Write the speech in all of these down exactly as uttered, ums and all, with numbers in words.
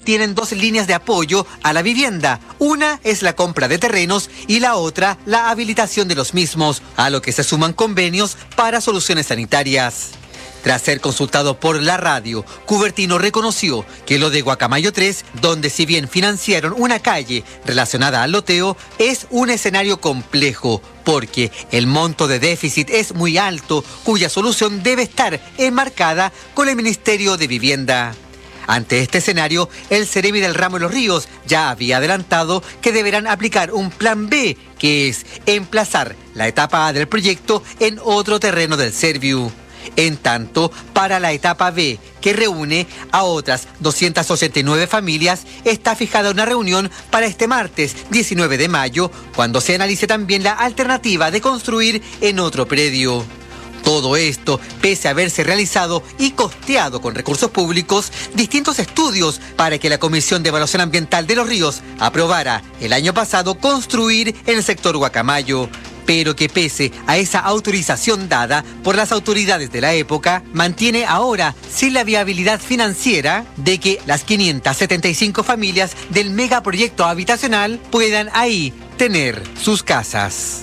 tienen dos líneas de apoyo a la vivienda. Una es la compra de terrenos y la otra la habilitación de los mismos, a lo que se suman convenios para soluciones sanitarias. Tras ser consultado por la radio, Cubertino reconoció que lo de Guacamayo tres, donde si bien financiaron una calle relacionada al loteo, es un escenario complejo, porque el monto de déficit es muy alto, cuya solución debe estar enmarcada con el Ministerio de Vivienda. Ante este escenario, el Ceremi del Ramo de los Ríos ya había adelantado que deberán aplicar un plan B, que es emplazar la etapa A del proyecto en otro terreno del Serviu. En tanto, para la etapa B, que reúne a otras doscientas ochenta y nueve familias, está fijada una reunión para este martes diecinueve de mayo, cuando se analice también la alternativa de construir en otro predio. Todo esto, pese a haberse realizado y costeado con recursos públicos distintos estudios para que la Comisión de Evaluación Ambiental de los Ríos aprobara el año pasado construir en el sector Guacamayo, pero que pese a esa autorización dada por las autoridades de la época, mantiene ahora sin la viabilidad financiera de que las quinientas setenta y cinco familias del megaproyecto habitacional puedan ahí tener sus casas.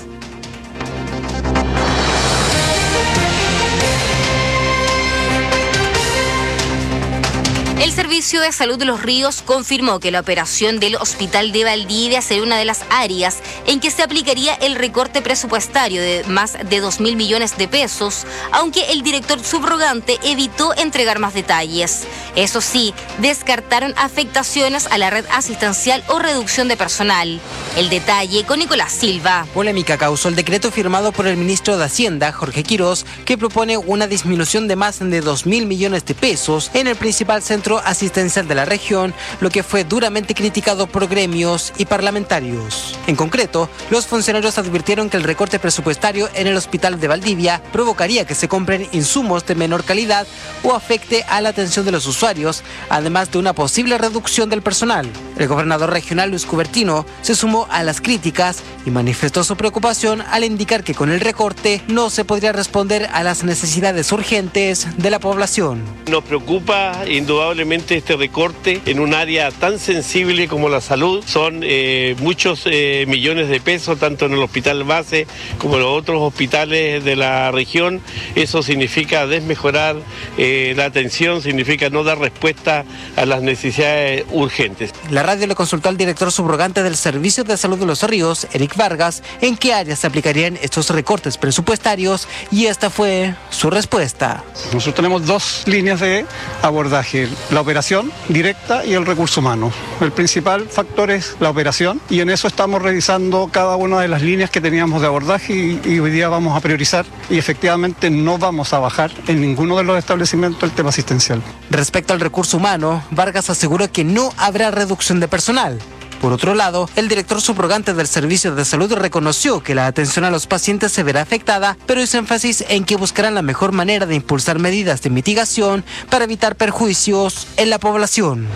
El Servicio de Salud de los Ríos confirmó que la operación del Hospital de Valdivia será una de las áreas en que se aplicaría el recorte presupuestario de más de dos mil millones de pesos, aunque el director subrogante evitó entregar más detalles. Eso sí, descartaron afectaciones a la red asistencial o reducción de personal. El detalle con Nicolás Silva. Polémica causó el decreto firmado por el ministro de Hacienda, Jorge Quirós, que propone una disminución de más de dos mil millones de pesos en el principal centro asistencial de la región, lo que fue duramente criticado por gremios y parlamentarios. En concreto, los funcionarios advirtieron que el recorte presupuestario en el Hospital de Valdivia provocaría que se compren insumos de menor calidad o afecte a la atención de los usuarios, además de una posible reducción del personal. El gobernador regional Luis Cubertino se sumó a las críticas y manifestó su preocupación al indicar que con el recorte no se podría responder a las necesidades urgentes de la población. Nos preocupa indudablemente este recorte en un área tan sensible como la salud. Son eh, muchos eh, millones de pesos, tanto en el hospital base como en los otros hospitales de la región. Eso significa desmejorar eh, la atención, significa no dar respuesta a las necesidades urgentes. La radio le consultó al director subrogante del Servicio de Salud de los Ríos, Eric Vargas, en qué áreas se aplicarían estos recortes presupuestarios, y esta fue su respuesta. Nosotros tenemos dos líneas de abordaje, la operación directa y el recurso humano. El principal factor es la operación y en eso estamos revisando cada una de las líneas que teníamos de abordaje y, y hoy día vamos a priorizar y efectivamente no vamos a bajar en ninguno de los establecimientos el tema asistencial. Respecto al recurso humano, Vargas aseguró que no habrá reducción de personal. Por otro lado, el director subrogante del Servicio de Salud reconoció que la atención a los pacientes se verá afectada, pero hizo énfasis en que buscarán la mejor manera de impulsar medidas de mitigación para evitar perjuicios en la población.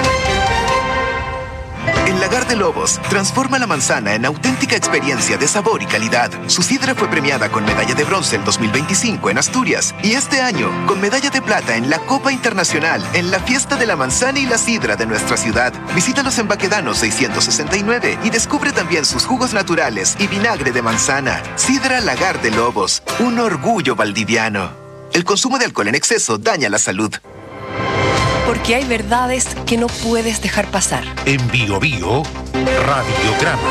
El Lagar de Lobos transforma la manzana en auténtica experiencia de sabor y calidad. Su sidra fue premiada con medalla de bronce en dos mil veinticinco en Asturias y este año con medalla de plata en la Copa Internacional en la Fiesta de la Manzana y la Sidra de nuestra ciudad. Visítalos en Baquedano seiscientos sesenta y nueve y descubre también sus jugos naturales y vinagre de manzana. Sidra Lagar de Lobos, un orgullo valdiviano. El consumo de alcohol en exceso daña la salud. Porque hay verdades que no puedes dejar pasar. En Bio Bio, Radiograma.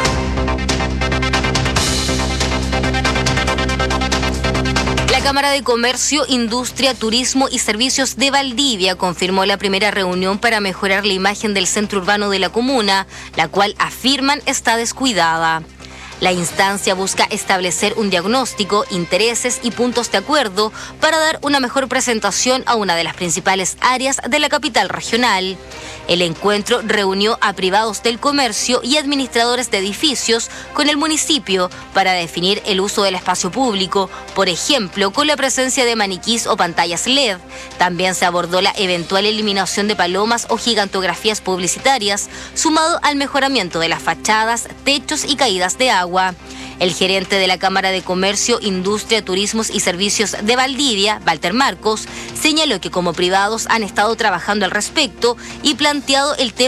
La Cámara de Comercio, Industria, Turismo y Servicios de Valdivia confirmó la primera reunión para mejorar la imagen del centro urbano de la comuna, la cual afirman está descuidada. La instancia busca establecer un diagnóstico, intereses y puntos de acuerdo para dar una mejor presentación a una de las principales áreas de la capital regional. El encuentro reunió a privados del comercio y administradores de edificios con el municipio para definir el uso del espacio público, por ejemplo, con la presencia de maniquís o pantallas L E D. También se abordó la eventual eliminación de palomas o gigantografías publicitarias, sumado al mejoramiento de las fachadas, techos y caídas de agua. El gerente de la Cámara de Comercio, Industria, Turismos y Servicios de Valdivia, Walter Marcos, señaló que como privados han estado trabajando al respecto y planteado el tema